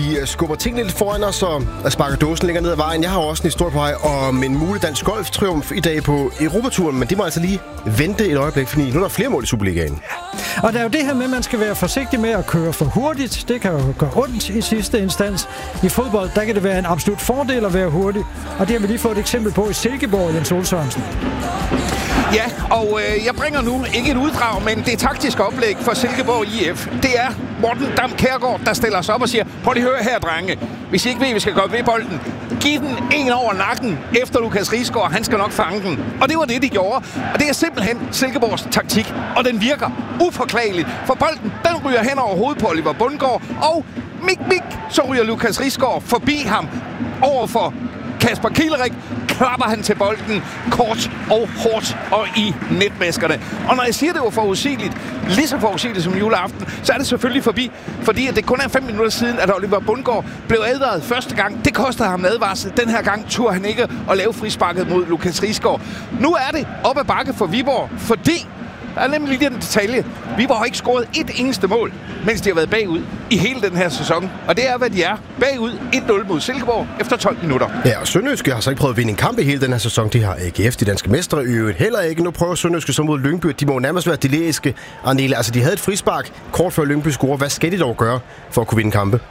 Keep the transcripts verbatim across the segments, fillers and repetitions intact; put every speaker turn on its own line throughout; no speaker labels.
vi skubber tingene lidt foran os og sparker dåsen længere ned ad vejen. Jeg har også en historie på vej om en mulig dansk golftriumf i dag på Europaturen, men det må altså lige vente et øjeblik, fordi nu er der flere mål i Superligaen.
Og der er jo det her med, at man skal være forsigtig med at køre for hurtigt. Det kan jo gøre ondt i sidste instans. I fodbold, der kan det være en absolut fordel at være hurtig, og det har vi lige fået et eksempel på i Silkeborg, Jens Ole Sørensen.
Ja, og øh, jeg bringer nu ikke et uddrag, men det taktiske oplæg for Silkeborg I F. Det er Morten Dam Kjærgaard, der stiller sig op og siger, prøv lige at høre her, drenge. Hvis I ikke ved, at vi skal gå ved bolden, giv den en over nakken efter Lukas Risgaard. Han skal nok fange den. Og det var det, de gjorde. Og det er simpelthen Silkeborgs taktik, og den virker uforklageligt. For bolden, den ryger hen over hovedet på Oliver Bundgaard, og mik, mik, så ryger Lukas Risgaard forbi ham over for Kasper Kielerik, klapper han til bolden kort og hårdt og i netmaskerne. Og når jeg siger, det var forudsigeligt, lige så forudsigeligt som juleaften, så er det selvfølgelig forbi, fordi at det kun er fem minutter siden, at Oliver Bundgaard blev advaret første gang. Det kostede ham advarsel. Den her gang turde han ikke at lave frisparket mod Lukas Risgaard. Nu er det op ad bakke for Viborg, fordi der er nemlig lige den detalje. Viborg har ikke scoret et eneste mål, mens de har været bagud i hele den her sæson. Og det er, hvad de er. Bagud et nul mod Silkeborg efter tolv minutter.
Ja, og Sønderjyske har så ikke prøvet at vinde en kamp i hele den her sæson. De har A G F, de danske mestre, i øvrigt heller ikke. Nu prøver Sønderjyske så mod Lyngby. De må nærmest være deliriske. Arnele, altså de havde et frispark kort før Lyngby scorer. Hvad skal de dog gøre for at kunne vinde kampe?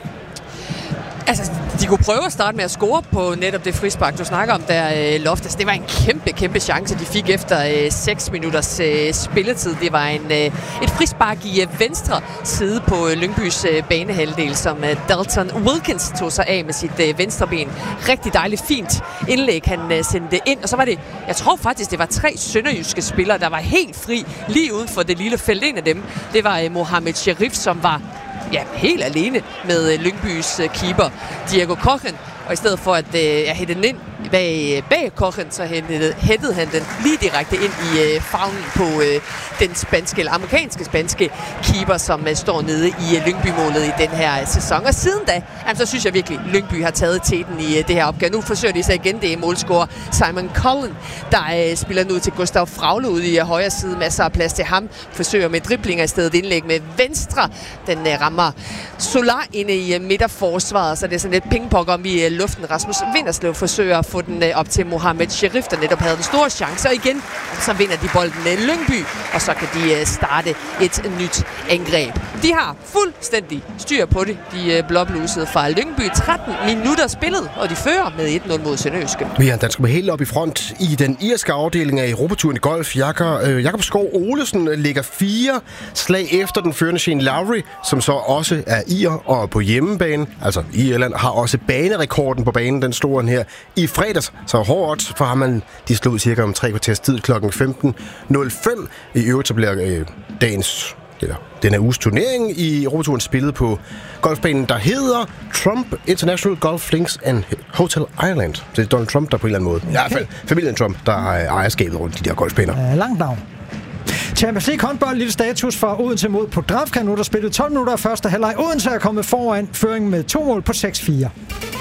Altså, de kunne prøve at starte med at score på netop det frispark, du snakker om der, øh, Loftus. Det var en kæmpe, kæmpe chance, de fik efter øh, seks minutters øh, spilletid. Det var en, øh, et frispark i øh, venstre side på øh, Lyngbys øh, banehalvdel, som øh, Dalton Wilkins tog sig af med sit øh, venstre ben. Rigtig dejligt, fint indlæg, han øh, sendte ind. Og så var det, jeg tror faktisk, det var tre sønderjyske spillere, der var helt fri lige uden for det lille felt. En af dem, det var øh, Mohamed Sherif, som var ja, helt alene med øh, Lyngbys øh, keeper, Diego Kochen. Og i stedet for at øh, jeg hætte den ind bag, bag Kochen, så hættede, hættede han den lige direkte ind i øh, favnen på øh, den spanske, eller amerikanske spanske keeper, som øh, står nede i øh, Lyngby-målet i den her sæson. Og siden da, jamen, så synes jeg virkelig, Lyngby har taget teten i øh, det her opgave. Nu forsøger de så igen, det er målscorer Simon Cullen, der øh, spiller nu til Gustav Fragle ude i øh, højre side. Masser af plads til ham. Forsøger med driblinger i stedet indlæg med venstre. Den øh, rammer Solar inde i øh, midterforsvaret, så det er sådan lidt pingpong om i øh, luften. Rasmus Vinderslev forsøger at få den øh, op til Mohamed Sherif, der netop havde den store chance. Og igen, så vinder de bolden med Lyngby, og så kan de øh, starte et nyt angreb. De har fuldstændig styr på det, de øh, blåblusede fra Lyngby. tretten minutter spillet, og de fører med et nul mod Sønderjyske.
Vi har en dansker med helt op i front i den irske afdeling af Europaturen i golf. Jakob, øh, Jakob Skov Olesen ligger fire slag efter den førende Shane Lowry, som så også er ir og på hjemmebane. Altså i Irland har også banerekorden på banen, den store her i fredags. Så hårdt for ham, de slog cirka om tre kvarters tid klokken femten nul fem. I øvrigt så bliver øh, dagens, eller den her uges turnering i Europaturen spillet på golfbanen, der hedder Trump International Golf Links and Hotel Ireland. Så det er Donald Trump, der på en eller anden måde, okay. I hvert fald familien Trump, der har ejerskabet rundt de der golfbaner.
Uh, langt navn. Champions League håndbold, lille status fra Odense mod Podravka. Nu der spillet tolv minutter af første halvleg. Odense er kommet foran føringen med to mål på seks fire.